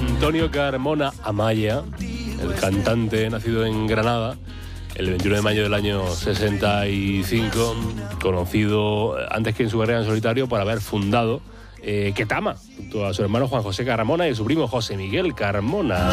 Antonio Carmona Amaya, el cantante nacido en Granada el 21 de mayo del año 65, conocido antes que en su carrera en solitario por haber fundado Ketama, junto a su hermano Juan José Carmona y su primo José Miguel Carmona.